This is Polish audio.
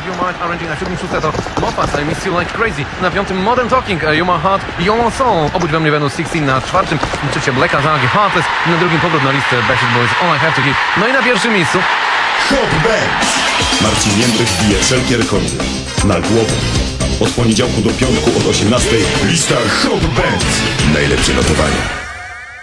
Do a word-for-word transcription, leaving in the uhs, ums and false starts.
Have Your Mind Arranging. Na siódmym szóste to Moffat, I Miss You Like Crazy. Na piątym Modern Talking, You My Heart, Your Soul. Obudź we mnie będą szesnaście. Na czwartym trzecie Blacka Zagi, Heartless. Na drugim powrót na listę Backstreet Boys, All I Have To Give. No i na pierwszym miejscu Hot Dance. Marcin Jędrek bije wszelkie rekordy. Na głowę. Od poniedziałku do piątku od osiemnastej lista Hot Dance. Najlepsze notowania.